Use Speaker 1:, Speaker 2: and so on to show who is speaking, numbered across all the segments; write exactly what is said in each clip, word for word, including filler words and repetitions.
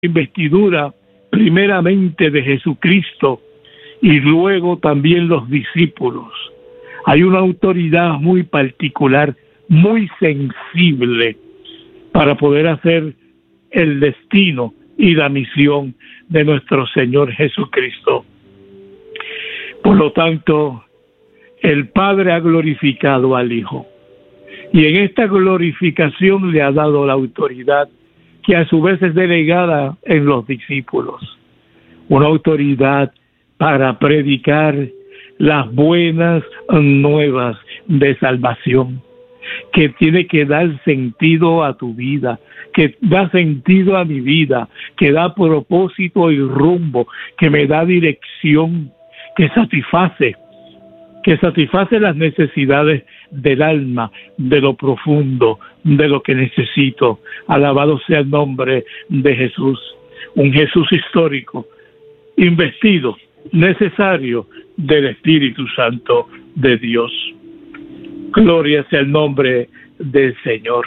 Speaker 1: investidura primeramente de Jesucristo y luego también los discípulos. Hay una autoridad muy particular, muy sensible para poder hacer el destino y la misión de nuestro Señor Jesucristo. Por lo tanto, el Padre ha glorificado al Hijo y en esta glorificación le ha dado la autoridad que a su vez es delegada en los discípulos, una autoridad para predicar las buenas nuevas de salvación, que tiene que dar sentido a tu vida, que da sentido a mi vida, que da propósito y rumbo, que me da dirección, que satisface, que satisface las necesidades del alma, de lo profundo, de lo que necesito. Alabado sea el nombre de Jesús, un Jesús histórico, investido, necesario del Espíritu Santo de Dios. Gloria sea el nombre del Señor.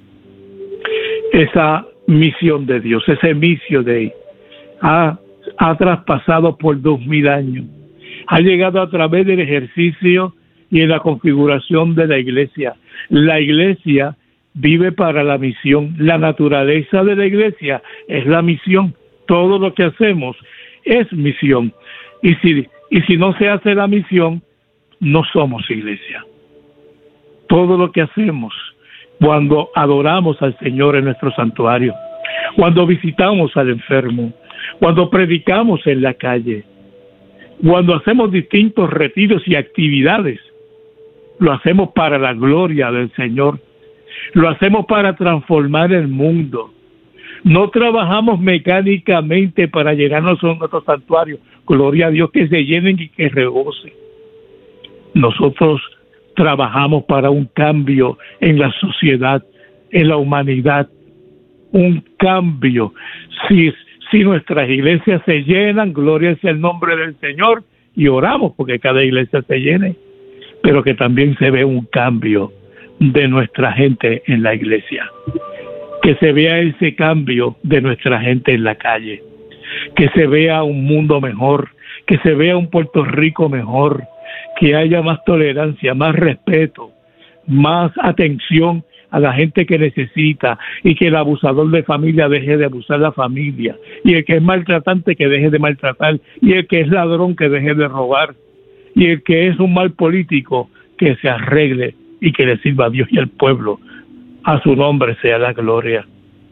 Speaker 1: Esa misión de Dios, ese misión de Él, ha, ha traspasado por dos mil años. Ha llegado a través del ejercicio y en la configuración de la iglesia. La iglesia vive para la misión. La naturaleza de la iglesia es la misión. Todo lo que hacemos es misión. Y si, y si no se hace la misión, no somos iglesia. Todo lo que hacemos cuando adoramos al Señor en nuestro santuario, cuando visitamos al enfermo, cuando predicamos en la calle, cuando hacemos distintos retiros y actividades, lo hacemos para la gloria del Señor, lo hacemos para transformar el mundo. No trabajamos mecánicamente para llenarnos en nuestro santuario, gloria a Dios, que se llenen y que rebose. Nosotros trabajamos para un cambio en la sociedad, en la humanidad, un cambio. Si, si nuestras iglesias se llenan, gloria sea el nombre del Señor, y oramos porque cada iglesia se llene, pero que también se ve un cambio de nuestra gente en la iglesia, que se vea ese cambio de nuestra gente en la calle, que se vea un mundo mejor, que se vea un Puerto Rico mejor, que haya más tolerancia, más respeto, más atención a la gente que necesita, y que el abusador de familia deje de abusar de la familia, y el que es maltratante que deje de maltratar, y el que es ladrón que deje de robar, y el que es un mal político que se arregle y que le sirva a Dios y al pueblo. A su nombre sea la gloria.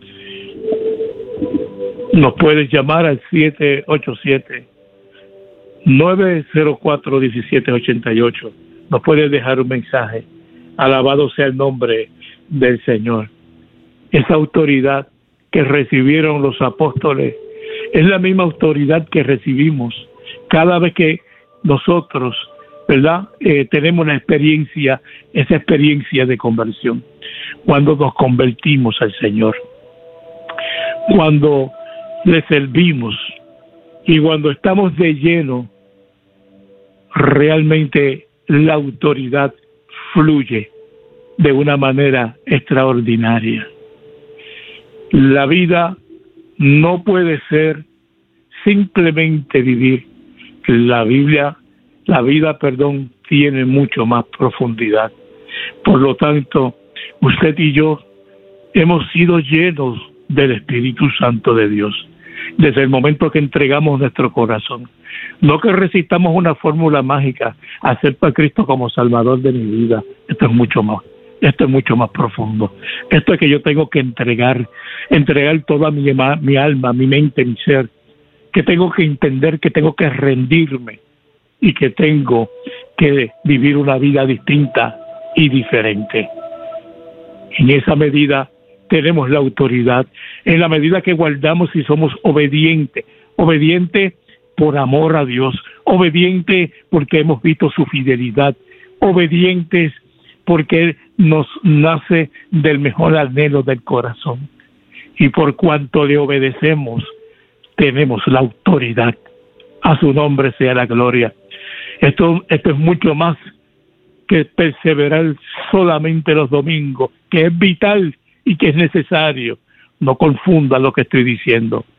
Speaker 1: Nos puedes llamar al siete ocho siete, nueve cero cuatro, uno siete ocho ocho. Nos puedes dejar un mensaje. Alabado sea el nombre del Señor. Esa autoridad que recibieron los apóstoles es la misma autoridad que recibimos cada vez que nosotros, ¿verdad? Eh, tenemos una experiencia, esa experiencia de conversión. Cuando nos convertimos al Señor, cuando le servimos y cuando estamos de lleno, realmente la autoridad fluye de una manera extraordinaria. La vida no puede ser simplemente vivir. La Biblia, la vida, perdón, tiene mucho más profundidad. Por lo tanto, usted y yo hemos sido llenos del Espíritu Santo de Dios desde el momento que entregamos nuestro corazón. No que recitamos una fórmula mágica, acepto a Cristo como Salvador de mi vida. Esto es mucho más, esto es mucho más profundo. Esto es que yo tengo que entregar, entregar toda mi, mi alma, mi mente, mi ser, que tengo que entender, que tengo que rendirme y que tengo que vivir una vida distinta y diferente. En esa medida tenemos la autoridad, en la medida que guardamos y somos obedientes, obedientes por amor a Dios, obedientes porque hemos visto su fidelidad, obedientes porque nos nace del mejor anhelo del corazón. Y por cuanto le obedecemos, tenemos la autoridad. A su nombre sea la gloria. Esto, esto es mucho más que perseverar solamente los domingos, que es vital y que es necesario. No confunda lo que estoy diciendo.